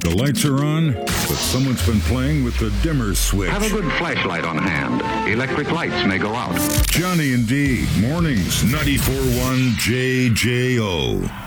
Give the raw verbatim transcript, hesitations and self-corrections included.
The lights are on, but someone's been playing with the dimmer switch. Have a good flashlight on hand. Electric lights may go out. Johnny and D, mornings, ninety-four point one J J O.